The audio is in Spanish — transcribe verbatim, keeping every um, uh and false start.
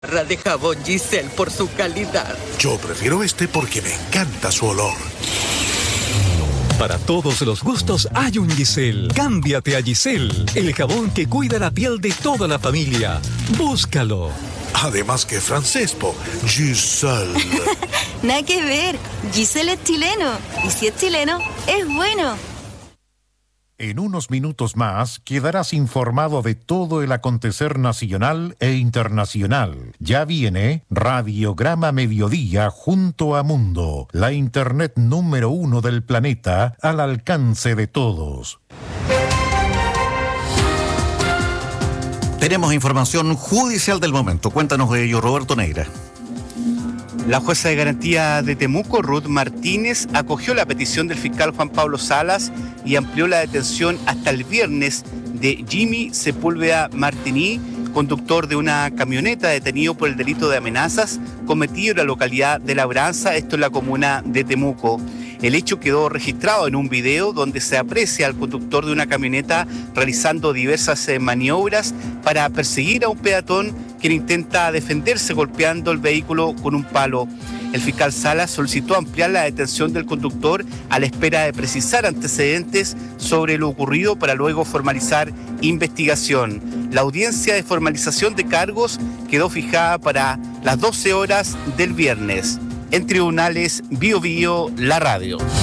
Barra de jabón Giselle por su calidad. Yo prefiero este porque me encanta su olor. Para todos los gustos hay un Giselle. Cámbiate a Giselle, el jabón que cuida la piel de toda la familia. Búscalo. Además que francés, po. Giselle. Nada que ver. Giselle es chileno. Y si es chileno, es bueno. En unos minutos más quedarás informado de todo el acontecer nacional e internacional. Ya viene Radiograma Mediodía junto a Mundo, la internet número uno del planeta al alcance de todos. Tenemos información judicial del momento. Cuéntanos de ello, Roberto Neira. La jueza de garantía de Temuco, Ruth Martínez, acogió la petición del fiscal Juan Pablo Salas y amplió la detención hasta el viernes de Jimmy Sepúlveda Martini, conductor de una camioneta detenido por el delito de amenazas cometido en la localidad de Labranza, esto en la comuna de Temuco. El hecho quedó registrado en un video donde se aprecia al conductor de una camioneta realizando diversas maniobras para perseguir a un peatón quien intenta defenderse golpeando el vehículo con un palo. El fiscal Salas solicitó ampliar la detención del conductor a la espera de precisar antecedentes sobre lo ocurrido para luego formalizar investigación. La audiencia de formalización de cargos quedó fijada para las doce horas del viernes. En Tribunales Bio Bio, la radio.